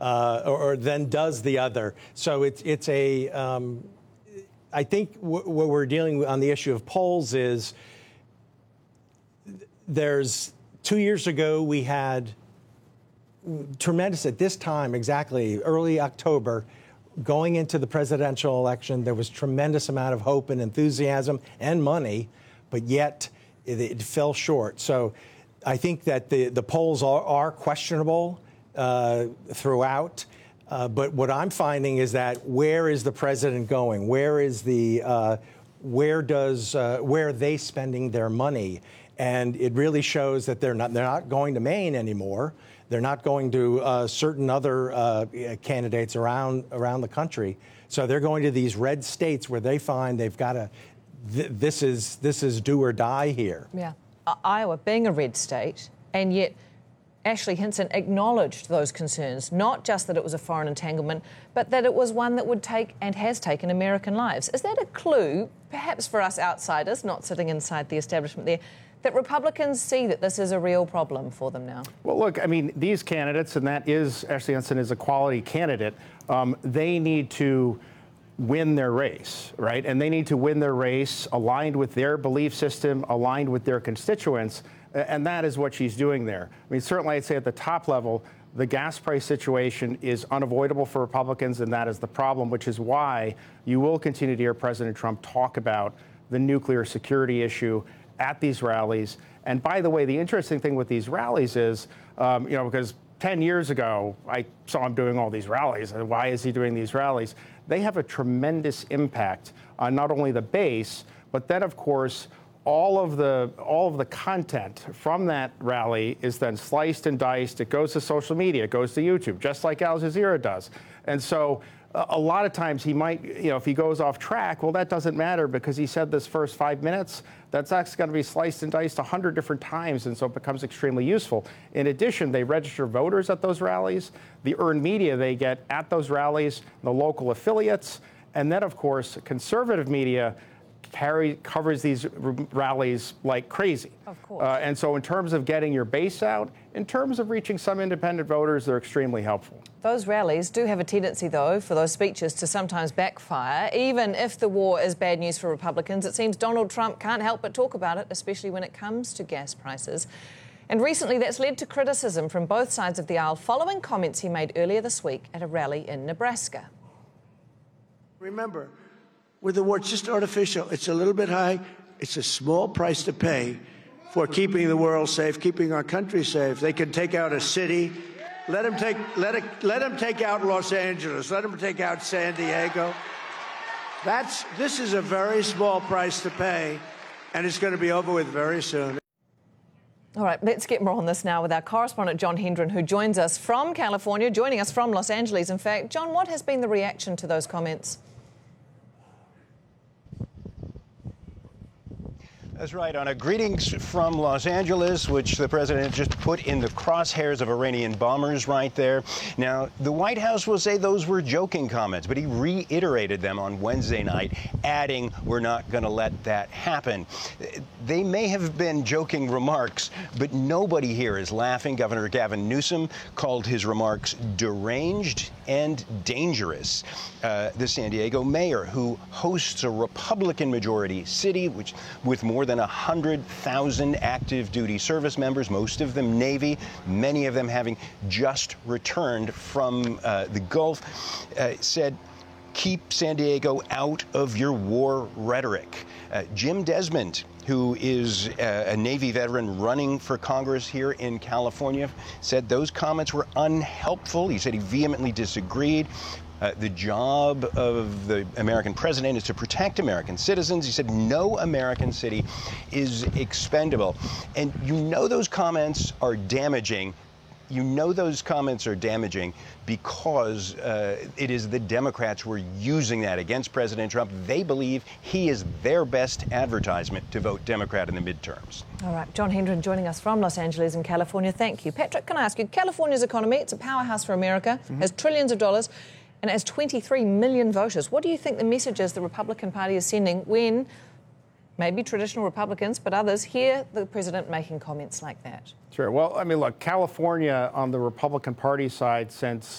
or then does the other. So it's a. I think what we're dealing with on the issue of polls is there's 2 years ago we had tremendous at this time, exactly early October, going into the presidential election. There was tremendous amount of hope and enthusiasm and money, but yet it fell short. So I think that the polls are questionable throughout. But what I'm finding is that where is the president going? Where is where are they spending their money? And it really shows that they're not going to Maine anymore. They're not going to certain other candidates around the country. So they're going to these red states where they find they've got to. This is do or die here. Yeah, Iowa being a red state, and yet Ashley Hinson acknowledged those concerns, not just that it was a foreign entanglement, but that it was one that would take and has taken American lives. Is that a clue, perhaps for us outsiders, not sitting inside the establishment there, that Republicans see that this is a real problem for them now? Well, look, I mean, these candidates, and that is, Ashley Hinson is a quality candidate, they need to win their race, right? And they need to win their race aligned with their belief system, aligned with their constituents. And that is what she's doing there. I mean, certainly I'd say at the top level, the gas price situation is unavoidable for Republicans, and that is the problem, which is why you will continue to hear President Trump talk about the nuclear security issue at these rallies. And by the way, the interesting thing with these rallies is, because 10 years ago, I saw him doing all these rallies. And why is he doing these rallies? They have a tremendous impact on not only the base, but then, of course, all of the content from that rally is then sliced and diced. It goes to social media. It goes to YouTube, just like Al Jazeera does. And so a lot of times he might, if he goes off track, well, that doesn't matter because he said this first 5 minutes. That's actually going to be sliced and diced 100 different times, and so it becomes extremely useful. In addition, they register voters at those rallies, the earned media they get at those rallies, the local affiliates, and then, of course, conservative media covers these rallies like crazy. Of course. And so in terms of getting your base out, in terms of reaching some independent voters, they're extremely helpful. Those rallies do have a tendency, though, for those speeches to sometimes backfire. Even if the war is bad news for Republicans, it seems Donald Trump can't help but talk about it, especially when it comes to gas prices. And recently that's led to criticism from both sides of the aisle following comments he made earlier this week at a rally in Nebraska. Remember, with the war, it's just artificial. It's a little bit high. It's a small price to pay for keeping the world safe, keeping our country safe. They can take out a city. Let them take out Los Angeles. Let them take out San Diego. This is a very small price to pay, and it's going to be over with very soon. All right, let's get more on this now with our correspondent, John Hendren, who joins us from California, joining us from Los Angeles, in fact. John, what has been the reaction to those comments? That's right, Anna. Greetings from Los Angeles, which the president just put in the crosshairs of Iranian bombers right there. Now, the White House will say those were joking comments, but he reiterated them on Wednesday night, adding, we're not going to let that happen. They may have been joking remarks, but nobody here is laughing. Governor Gavin Newsom called his remarks deranged and dangerous. The San Diego mayor, who hosts a Republican-majority city, which with more than 100,000 active duty service members, most of them Navy, many of them having just returned from the Gulf, said, keep San Diego out of your war rhetoric. Jim Desmond, who is a Navy veteran running for Congress here in California, said those comments were unhelpful. He said he vehemently disagreed. The job of the American president is to protect American citizens. He said no American city is expendable. And you know those comments are damaging. You know those comments are damaging because it is the Democrats who are using that against President Trump. They believe he is their best advertisement to vote Democrat in the midterms. All right, John Hendren joining us from Los Angeles in California. Thank you. Patrick, can I ask you, California's economy, it's a powerhouse for America, has trillions of dollars, and has 23 million voters. What do you think the message is the Republican Party is sending when maybe traditional Republicans, but others hear the president making comments like that? Sure. Well, I mean, look, California on the Republican Party side since